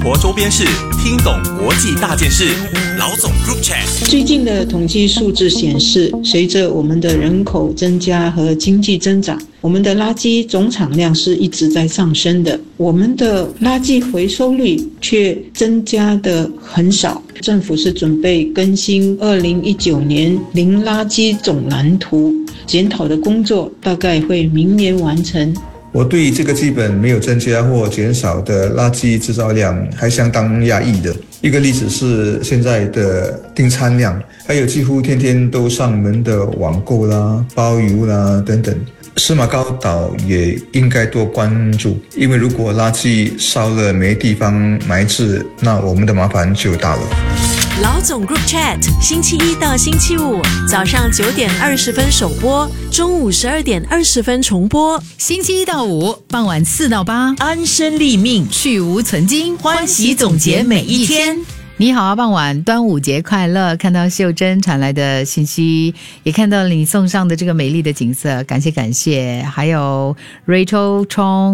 活周边事，听懂国际大件事。老总 Group Chat。 最近的统计数字显示，随着我们的人口增加和经济增长，我们的垃圾总产量是一直在上升的，我们的垃圾回收率却增加的很少。政府是准备更新2019年零垃圾总蓝图，检讨的工作大概会明年完成。 我对这个基本没有增加或减少的垃圾制造量还相当讶异的。一个例子是现在的订餐量，还有几乎天天都上门的网购啦、包邮啦等等。司马高岛也应该多关注，因为如果垃圾烧了没地方埋置，那我们的麻烦就大了。 老总 Group Chat， 星期一到星期五早上9点20分首播，中午12点20分重播。 星期一到五傍晚4到8， 安身立命， 去无存菁， 欢喜总结每一天。 你好啊，傍晚端午节快乐！看到秀珍传来的信息，也看到你送上的这个美丽的景色，感谢。还有 Rachel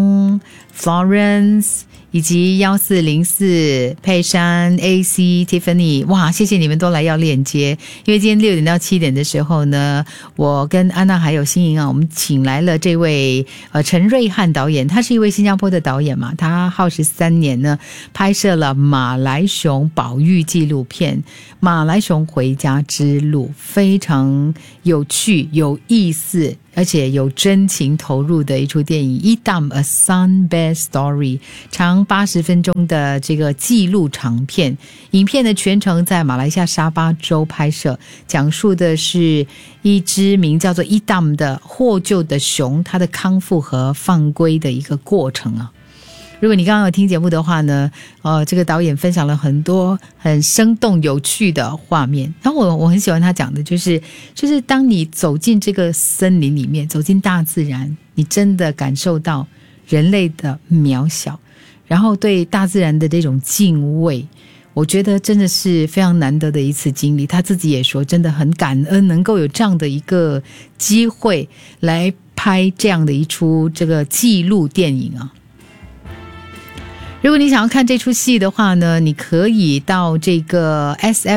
Chong、Florence 以及1404佩珊 AC Tiffany， 哇，谢谢你们都来要链接。因为今天6点到7点的时候呢，我跟安娜还有新莹啊，我们请来了这位陈瑞汉导演，他是一位新加坡的导演嘛，他耗时3年呢，拍摄了马来熊保育纪录片《马来熊回家之路》，非常有趣有意思，而且有真情投入的一出电影《Idam A Sun Bear Story》，长80分钟的这个纪录长片。影片的全程在马来西亚沙巴州拍摄，讲述的是一只名叫做 Idam 的获救的熊，它的康复和放归的一个过程啊。如果你刚刚有听节目的话呢，这个导演分享了很多很生动有趣的画面。然后我很喜欢他讲的就是当你走进这个森林里面，走进大自然，你真的感受到人类的渺小，然后对大自然的这种敬畏，我觉得真的是非常难得的一次经历。他自己也说真的很感恩能够有这样的一个机会来拍这样的一出这个纪录电影啊。如果你想要看这出戏的话呢，你可以到这个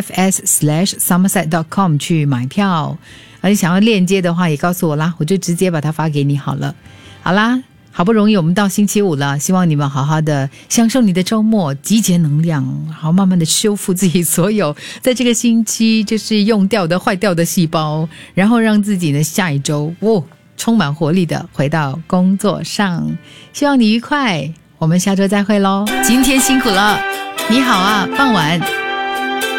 sfs/somerset.com 去买票，而你想要链接的话也告诉我啦，我就直接把它发给你好了。好啦，好不容易我们到星期五了，希望你们好好的享受你的周末，集结能量，好慢慢的修复自己所有在这个星期就是用掉的坏掉的细胞，然后让自己呢下一周充满活力的回到工作上。希望你愉快，我们下周再会咯。今天辛苦了，你好啊，傍晚。